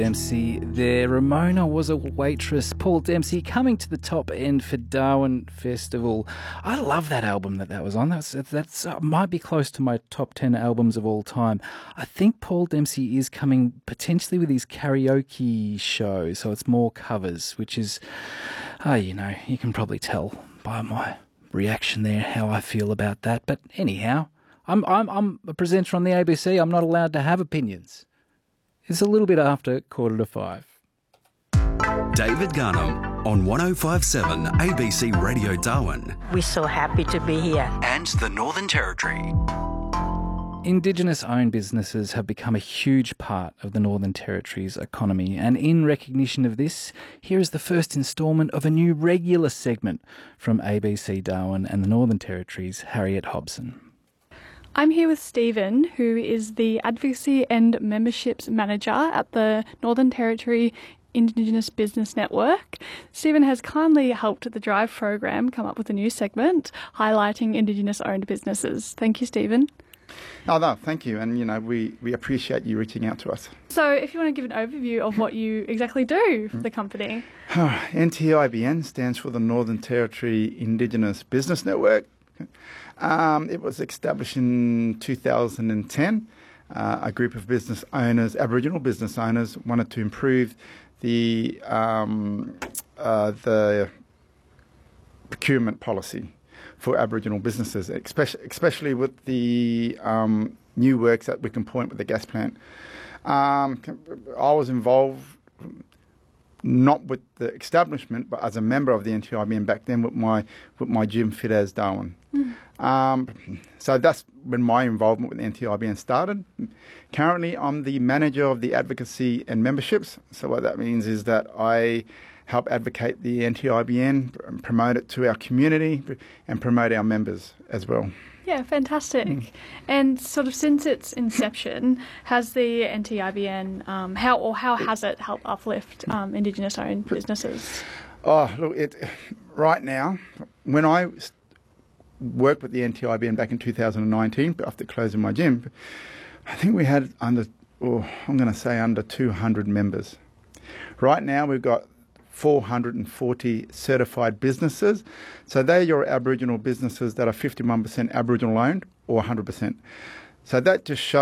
Dempsey there. Ramona was a waitress. Paul Dempsey coming to the top end for Darwin Festival. I love that album that was on. That's might be close to my top 10 albums of all time. I think Paul Dempsey is coming potentially with his karaoke show, so it's more covers, which is, you can probably tell by my reaction there how I feel about that. But anyhow, I'm a presenter on the ABC. I'm not allowed to have opinions. It's a little bit after 5:15. David Garnham on 105.7 ABC Radio Darwin. We're so happy to be here. And the Northern Territory. Indigenous-owned businesses have become a huge part of the Northern Territory's economy, and in recognition of this, here is the first instalment of a new regular segment from ABC Darwin and the Northern Territory's Harriet Hobson. I'm here with Stephen, who is the Advocacy and Memberships Manager at the Northern Territory Indigenous Business Network. Stephen has kindly helped the Drive program come up with a new segment highlighting Indigenous-owned businesses. Thank you, Stephen. Oh, no, thank you. And, we appreciate you reaching out to us. So if you want to give an overview of what you exactly do for the company. NTIBN stands for the Northern Territory Indigenous Business Network. It was established in 2010. A group of business owners, Aboriginal business owners, wanted to improve the procurement policy for Aboriginal businesses, especially with the new works that we can point with the gas plant. I was involved not with the establishment, but as a member of the NTIBN back then with my gym, Fit As Darwin. So that's when my involvement with the NTIBN started. Currently, I'm the manager of the advocacy and memberships. So what that means is that I help advocate the NTIBN, promote it to our community, and promote our members as well. Yeah, fantastic. And sort of since its inception, has the NTIBN, how has it helped uplift Indigenous-owned businesses? Oh, look, right now, when I worked with the NTIBN back in 2019, after closing my gym, I think we had under 200 members. Right now, we've got 440 certified businesses. So they're your Aboriginal businesses that are 51% Aboriginal owned or 100%. So that just shows